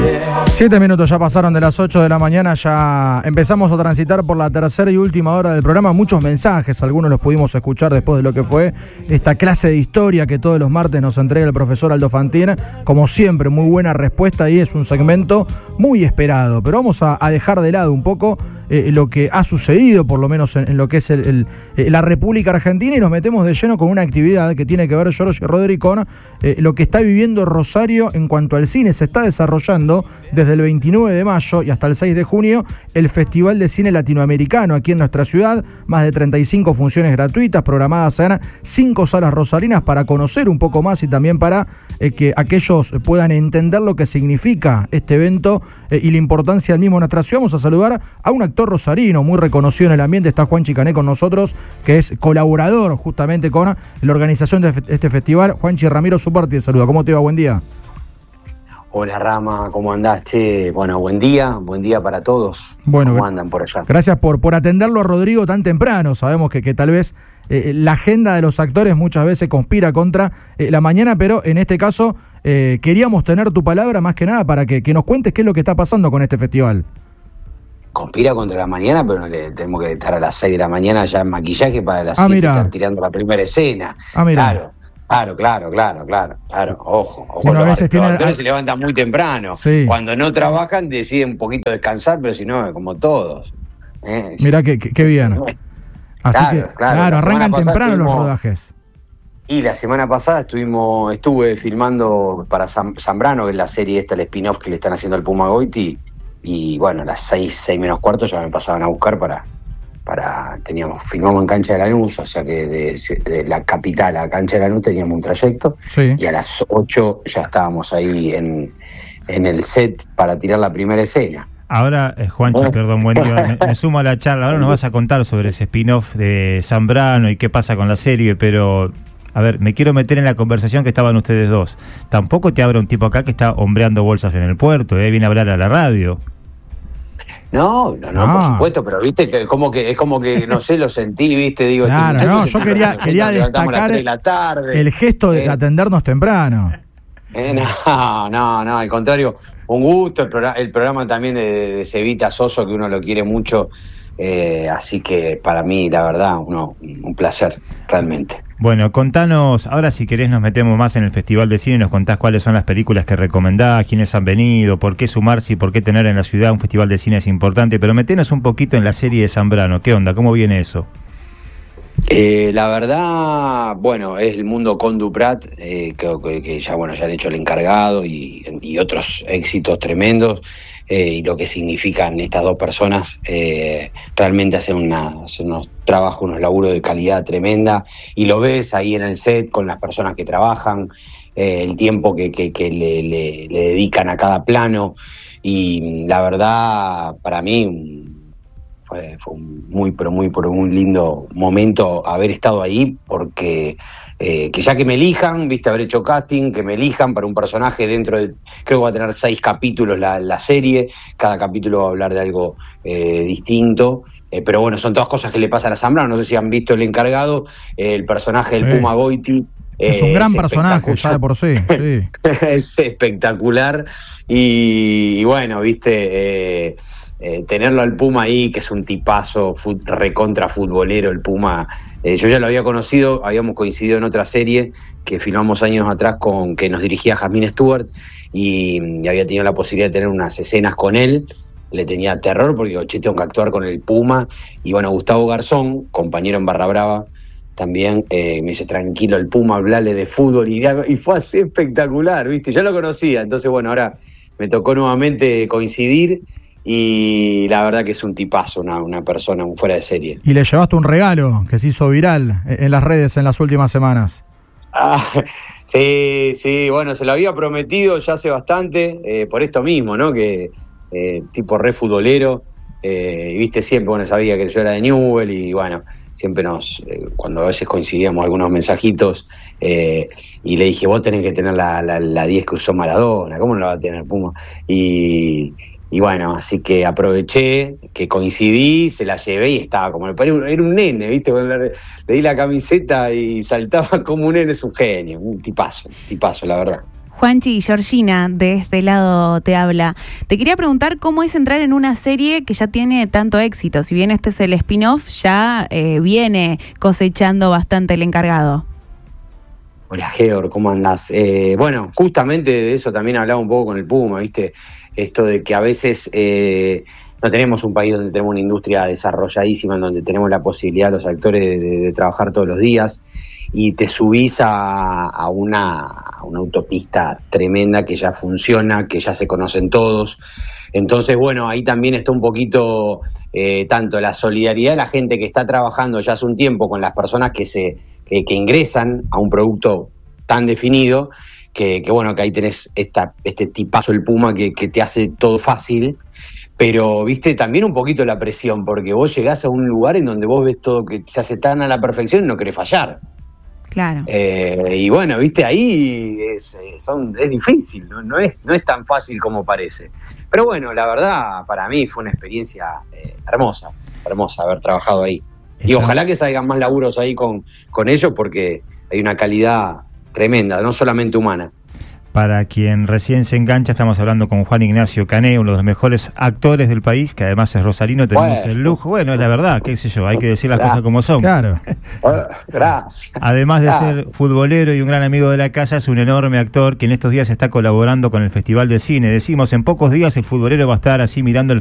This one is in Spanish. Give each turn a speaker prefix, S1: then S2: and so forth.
S1: 7 minutos ya pasaron de las 8 de la mañana, ya empezamos a transitar por la tercera y última hora del programa. Muchos mensajes, algunos los pudimos escuchar después de lo que fue esta clase de historia que todos los martes nos entrega el profesor Aldo Fantina. Como siempre, muy buena respuesta y es un segmento muy esperado. Pero vamos a dejar de lado un poco lo que ha sucedido, por lo menos en lo que es la República Argentina, y nos metemos de lleno con una actividad que tiene que ver, Giorgio y Rodri, con lo que está viviendo Rosario en cuanto al cine. Se está desarrollando desde el 29 de mayo y hasta el 6 de junio el Festival de Cine Latinoamericano aquí en nuestra ciudad. Más de 35 funciones gratuitas programadas en 5 salas rosarinas para conocer un poco más y también para que aquellos puedan entender lo que significa este evento y la importancia del mismo en nuestra ciudad. Vamos a saludar a un actor rosarino muy reconocido en el ambiente. Está Juan Chicané con nosotros, que es colaborador justamente con la organización de este festival. Juanchi, Ramiro Suparti te saluda. ¿Cómo te va? Buen día.
S2: Hola Rama, ¿cómo andás? Che, bueno, buen día para todos.
S1: Bueno,
S2: ¿cómo andan por allá?
S1: Gracias por atenderlo a Rodrigo tan temprano. Sabemos que tal vez la agenda de los actores muchas veces conspira contra la mañana, pero en este caso queríamos tener tu palabra más que nada para que nos cuentes qué es lo que está pasando con este festival.
S2: Conspira contra la mañana, pero tenemos que estar a las 6 de la mañana ya en maquillaje para las 7 estar tirando la primera escena.
S1: Mira.
S2: Claro. Ojo.
S1: Bueno, a veces
S2: los actores se levantan muy temprano.
S1: Sí.
S2: Cuando no trabajan deciden un poquito descansar, pero si no, como todos.
S1: Mirá qué bien. Así claro, arrancan temprano los rodajes.
S2: Y la semana pasada estuve filmando para Zambrano, que es la serie esta, el spin-off que le están haciendo al Puma Goiti. Y bueno, a las 6 menos cuarto ya me pasaban a buscar filmamos en Cancha de Lanús, o sea que de la capital a Cancha de Lanús teníamos un trayecto,
S1: sí.
S2: Y a las 8 ya estábamos ahí en el set para tirar la primera escena.
S3: Ahora, Juancho, perdón, buen día, me sumo a la charla. Ahora nos vas a contar sobre ese spin-off de Zambrano y qué pasa con la serie, pero a ver, me quiero meter en la conversación que estaban ustedes dos. Tampoco te abra un tipo acá que está hombreando bolsas en el puerto, viene a hablar a la radio.
S2: No, por supuesto, pero viste que es como que no sé, lo sentí, viste, digo.
S1: Claro, yo quería destacar el gesto de atendernos temprano.
S2: No, al contrario, un gusto, el programa también de Cevita Soso, que uno lo quiere mucho, así que para mí, la verdad, un placer, realmente.
S3: Bueno, contanos, ahora si querés nos metemos más en el Festival de Cine y nos contás cuáles son las películas que recomendás, quiénes han venido, por qué sumarse y por qué tener en la ciudad un festival de cine es importante, pero metenos un poquito en la serie de Zambrano. ¿Qué onda? ¿Cómo viene eso?
S2: La verdad, bueno, es el mundo con Duprat, que ya han hecho El Encargado y otros éxitos tremendos, y lo que significan estas dos personas, realmente hacen unos trabajos, unos laburos de calidad tremenda, y lo ves ahí en el set con las personas que trabajan, el tiempo que le dedican a cada plano, y la verdad, para mí, fue un muy lindo momento haber estado ahí, porque que ya que me elijan, viste, haber hecho casting, que me elijan para un personaje dentro de, creo que va a tener 6 capítulos la serie, cada capítulo va a hablar de algo distinto, pero bueno, son todas cosas que le pasan a Zambrano. No sé si han visto El Encargado, el personaje del Puma Goiti.
S1: Es un gran personaje ya de por sí.
S2: Es espectacular, y bueno, viste, tenerlo al Puma ahí, que es un tipazo, recontra futbolero el Puma. Yo ya lo había conocido, habíamos coincidido en otra serie que filmamos años atrás que nos dirigía Jasmine Stewart, y había tenido la posibilidad de tener unas escenas con él. Le tenía terror porque digo, tengo que actuar con el Puma. Y bueno, Gustavo Garzón, compañero en Barra Brava también, me dice, tranquilo, el Puma, hablale de fútbol, y fue así espectacular, viste, yo lo conocía. Entonces bueno, ahora me tocó nuevamente coincidir, y la verdad que es un tipazo, una persona, un fuera de serie.
S1: Y le llevaste un regalo que se hizo viral en las redes en las últimas semanas.
S2: Sí, bueno, se lo había prometido ya hace bastante, por esto mismo, ¿no? Que tipo re futbolero, y viste, siempre, bueno, sabía que yo era de Newell, y bueno, siempre cuando a veces coincidíamos algunos mensajitos, y le dije, vos tenés que tener la 10 que usó Maradona, ¿cómo no la va a tener Puma? Y bueno, así que aproveché que coincidí, se la llevé y estaba como, era un nene, ¿viste? Cuando le di la camiseta y saltaba como un nene, es un genio, un tipazo, la verdad.
S4: Juanchi y Georgina, de este lado te habla. Te quería preguntar cómo es entrar en una serie que ya tiene tanto éxito. Si bien este es el spin-off, ya viene cosechando bastante el encargado.
S2: Hola, Georg, ¿cómo andás? Bueno, justamente de eso también hablaba un poco con el Puma, ¿viste? Esto de que a veces no tenemos un país donde tenemos una industria desarrolladísima, en donde tenemos la posibilidad los actores de trabajar todos los días, y te subís a una autopista tremenda que ya funciona, que ya se conocen todos. Entonces, bueno, ahí también está un poquito tanto la solidaridad de la gente que está trabajando ya hace un tiempo con las personas que ingresan a un producto tan definido, que bueno, que ahí tenés este tipazo, el Puma, que te hace todo fácil. Pero, viste, también un poquito la presión, porque vos llegás a un lugar en donde vos ves todo que se hace tan a la perfección y no querés fallar.
S4: Claro.
S2: Y bueno, viste, ahí es difícil, no es tan fácil como parece. Pero bueno, la verdad, para mí fue una experiencia hermosa haber trabajado ahí. Y ojalá que salgan más laburos ahí con ellos, porque hay una calidad tremenda, no solamente humana.
S3: Para quien recién se engancha, estamos hablando con Juan Ignacio Cané, uno de los mejores actores del país, que además es rosarino. Tenemos el lujo, bueno, es la verdad, qué sé yo, hay que decir las cosas como son.
S1: Claro.
S2: Gracias.
S3: Además de ser futbolero y un gran amigo de la casa, es un enorme actor que en estos días está colaborando con el Festival de Cine. Decimos, en pocos días el futbolero va a estar así mirando